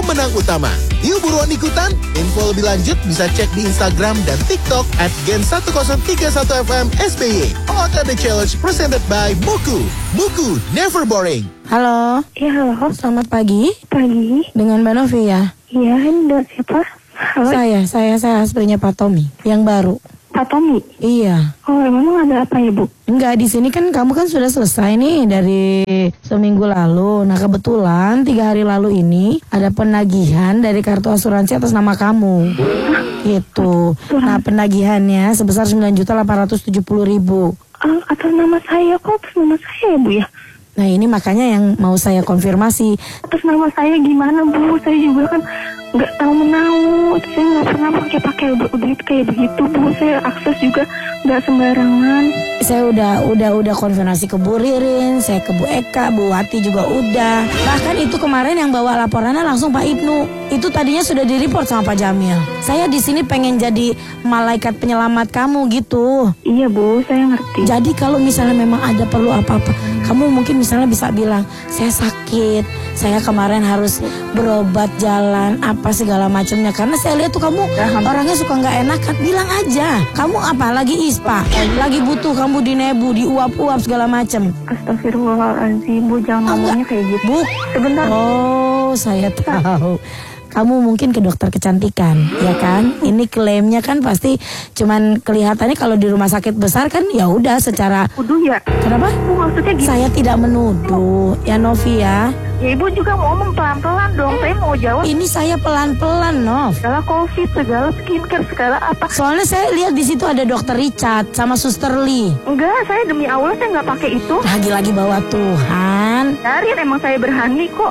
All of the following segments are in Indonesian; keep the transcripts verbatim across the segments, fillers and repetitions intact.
pemenang utama. Yuk buruan ikutan. Info lebih lanjut bisa cek di Instagram dan TikTok at gen satu nol tiga satu F M S B Y. O T D Challenge presented by Buku. Buku never boring. Halo. Iya, halo. Selamat pagi. Pagi. Dengan Mbak Novi ya? Iya, ini siapa? Halo. Saya, saya, saya aslinya Pak Tommy, yang baru. Pak Tommy? Iya. Oh, memang ada apa ya, Bu? Enggak, di sini kan kamu kan sudah selesai nih dari seminggu lalu. Nah, kebetulan tiga hari lalu ini ada penagihan dari kartu asuransi atas nama kamu. Hah? Gitu. Nah, penagihannya sebesar sembilan juta delapan ratus tujuh puluh ribu. Oh, atas nama saya kok, atas nama saya ya, Bu ya? Nah, ini makanya yang mau saya konfirmasi. Atas nama saya gimana, Bu? Saya juga kan nggak tahu menau. Saya nggak pernah pakai pakai duit kayak begitu, Bu. Saya akses juga nggak sembarangan. Saya udah udah udah konfirmasi ke Bu Ririn, saya ke Bu Eka, Bu Wati juga udah. Bahkan itu kemarin yang bawa laporannya langsung Pak Ibnu. Itu tadinya sudah direport sama Pak Jamil. Saya di sini pengen jadi malaikat penyelamat kamu gitu. Iya, Bu, saya ngerti. Jadi kalau misalnya memang ada perlu apa-apa, kamu mungkin misalnya bisa bilang, saya sakit, saya kemarin harus berobat jalan, apa segala macamnya. Karena saya lihat tuh kamu orangnya suka nggak enakan, bilang aja. Kamu apa, lagi ispa, lagi butuh kamu dinebu, diuap-uap segala macam. Astagfirullahaladzim, Bu, jangan ngomongnya kayak gitu. Bu, sebentar. Oh, saya tahu. Kamu mungkin ke dokter kecantikan, ya kan? Ini klaimnya kan pasti cuman kelihatannya kalau di rumah sakit besar kan ya udah secara. Nuduh ya? Kenapa? Bu, maksudnya gitu. Saya tidak menuduh, ya Novi ya. Ya, Ibu juga ngomong pelan-pelan dong. Saya mau jawab. Ini saya pelan-pelan, Nov. Segala COVID, segala skincare, segala apa. Soalnya saya lihat di situ ada dokter Richard sama Suster Lee. Enggak, saya demi Allah saya nggak pakai itu. Lagi-lagi bawa Tuhan. Dari emang saya berani kok.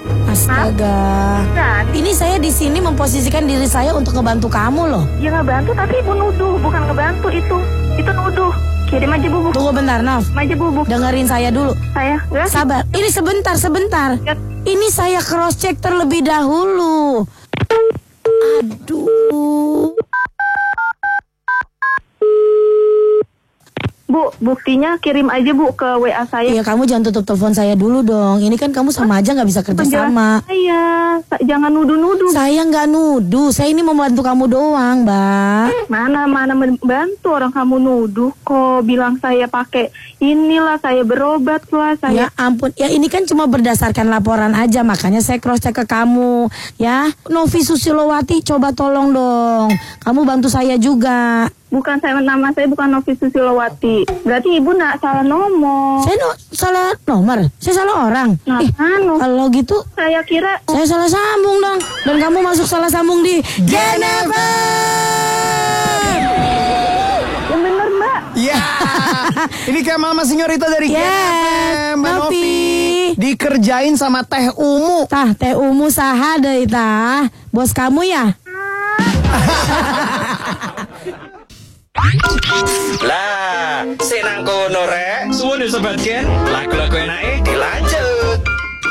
Astaga. Dan ini saya di sini memposisikan diri saya untuk ngebantu kamu loh. Ya ngebantu, tapi Ibu nuduh, bukan ngebantu itu. Itu nuduh. Kirim aja bubuk. Tunggu bentar, Nov. Aja bubuk. Dengerin saya dulu. Saya, enggak. Sabar. Ini sebentar, sebentar. Ya. Ini saya cross check terlebih dahulu. Aduh. Bu, buktinya kirim aja Bu ke W A saya. Iya, kamu jangan tutup telepon saya dulu dong. Ini kan kamu sama aja nggak bisa kerja sama. Saya, jangan nuduh-nuduh. Saya nggak nuduh. Saya ini membantu kamu doang, Mbak. Mana mana membantu, orang kamu nuduh kok, bilang saya pakai inilah, saya berobat lah, saya. Ya ampun, ya ini kan cuma berdasarkan laporan aja, makanya saya cross check ke kamu. Ya, Novi Susilowati, coba tolong dong. Kamu bantu saya juga. Bukan saya, nama saya bukan Novi Susilowati. Berarti Ibu nak salah nomor. Saya no, salah nomor, saya salah orang. Nah, Ih, anu. kalau gitu Saya kira saya salah sambung dong. Dan kamu masuk salah sambung di Genever. yang bener Mbak. Iya. Ini kayak Mama Senyorita dari Yes, Genever, Mbak Novi. Novi. Dikerjain sama Teh Umu. Tah, Teh Umu saha deui tah? Bos kamu ya? Lah, senang kono rek. Suwun ya sobat Gen. Lagu-lagu enake dilanjut.